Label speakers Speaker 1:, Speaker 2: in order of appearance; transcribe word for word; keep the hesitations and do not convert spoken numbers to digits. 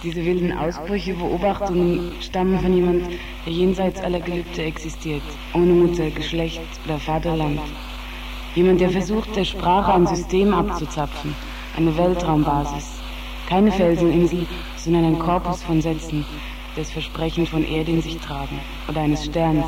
Speaker 1: Diese wilden Ausbrüche, Beobachtungen stammen von jemand, der jenseits aller Gelübde existiert, ohne Mutter, Geschlecht oder Vaterland. Jemand, der versucht, der Sprache ein System abzuzapfen, eine Weltraumbasis. Keine Felseninsel, sondern ein Korpus von Sätzen, die das Versprechen von Erde in sich tragen oder eines Sterns,